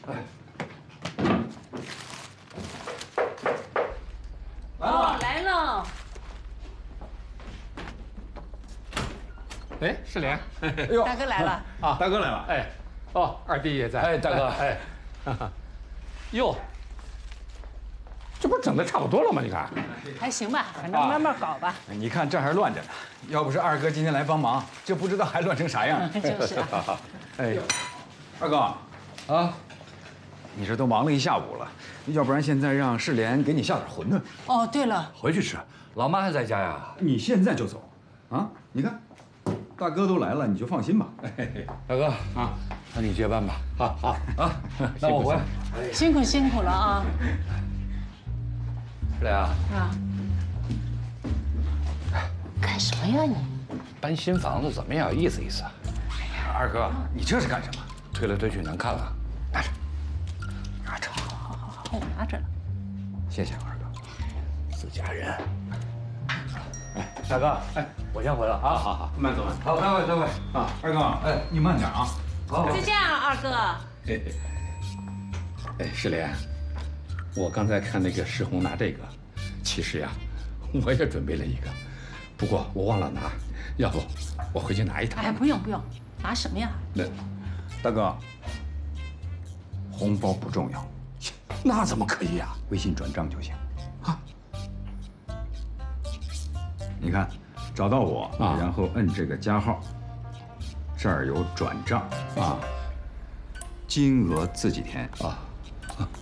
来了。 哎，世莲， 哎呦， 大哥来了啊！大哥来了。 哎，哦，二弟也在。 哎，大哥， 哎，哟，这不是整的差不多了吗？你看， 还行吧，反正慢慢搞吧。 你看这还乱着呢，要不是二哥今天来帮忙，这不知道还乱成啥样。 就是啊。 哎，二哥，啊，你这都忙了一下午了，要不然现在让世莲给你下点馄饨。 哦，对了， 回去吃，老妈还在家呀。 你现在就走，啊？你看，大哥都来了，你就放心吧。 大哥啊，那你接班吧。好，好啊，那我回。 辛苦了啊。 世莲啊， 啊。干什么呀你？ 搬新房子怎么也要意思意思啊。 二哥，你这是干什么？ 推来推去难看了，拿着，拿着。 好，我拿着了。 谢谢二哥， 自家人。哎，大哥，哎，我先回了啊。 好，慢走慢走。 好，待会啊，二哥，哎，你慢点啊。 好， 就这样，二哥。 哎，世莲，我刚才看那个世红拿这个，其实呀，我也准备了一个，不过我忘了拿，要不我回去拿一套。 哎，不用，拿什么呀？ 那， 大哥，红包不重要， 那怎么可以呀？ 微信转账就行。啊，你看，找到我，然后摁这个加号，这儿有转账啊，金额自己填啊。